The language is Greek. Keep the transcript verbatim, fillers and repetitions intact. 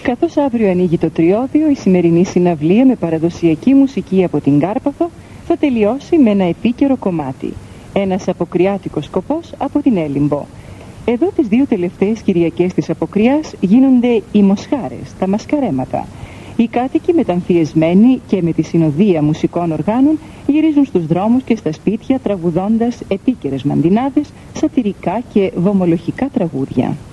Καθώς αύριο ανοίγει το Τριώδιο, η σημερινή συναυλία με παραδοσιακή μουσική από την Κάρπαθο θα τελειώσει με ένα επίκαιρο κομμάτι. Ένας αποκριάτικος σκοπός από την Έλυμπο. Εδώ τις δύο τελευταίες Κυριακές της Αποκριάς γίνονται οι μοσχάρες, τα μασκαρέματα. Οι κάτοικοι μεταμφιεσμένοι και με τη συνοδεία μουσικών οργάνων γυρίζουν στους δρόμους και στα σπίτια τραγουδώντας επίκαιρες μαντινάδες, σατυρικά και βομολογικά τραγούδια.